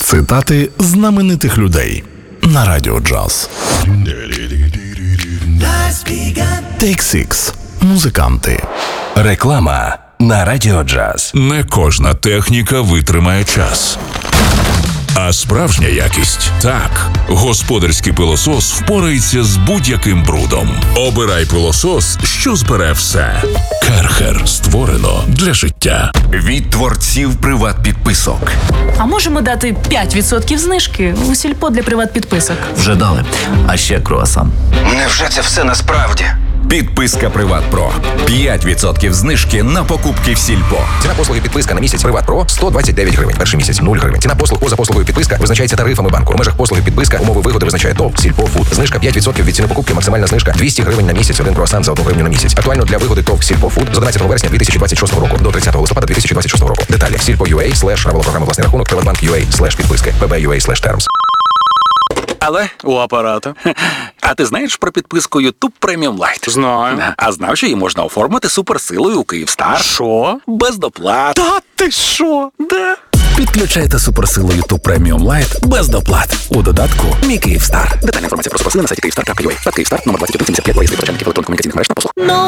Цитати знаменитих людей на Радіо Джаз. Take Six. Музиканти. Реклама на Радіо Джаз. Не кожна техніка витримає час. А справжня якість – так. Господарський пилосос впорається з будь-яким брудом. Обирай пилосос, що збере все. Керхер. Створено для життя. Від творців приват-підписок. А можемо дати 5% знижки у сільпо для приват-підписок? Вже дали. А ще круасан. Невже це все насправді? Підписка Приват Про. 5% знижки на покупки в сільпо. Ціна послуги підписка на місяць Приват Про 129 гривень. Перший місяць 0 гривень. Ціна послуг поза послугою підписка визначається тарифами банку. У межах послуги підписка умови вигоди визначає ТОВ Сільпо Фуд. Знижка 5% від ціни покупки. Максимальна знижка 200 гривень на місяць. Один круасан за 1 гривню на місяць. Актуально для вигоди ТОВ Сільпо Фуд з 11 вересня 2026 року до 30 листопада 2026 року. Деталі silpo.ua/правила програми власний рахунок privatbank.ua/підписки pb.ua/terms. Але у апарата. А ти знаєш про підписку YouTube Premium Lite? Знаю. А знав, що її можна оформити суперсилою у Київстар? Що? Без доплат. Та ти що? Да. Підключайте суперсилу YouTube Premium Lite без доплат. У додатку «Мій Київстар». Детальна інформація про суперсили на сайті Київстар.ua. Київстар, номер 2175, реєстр електронних комунікаційних мереж та послуг.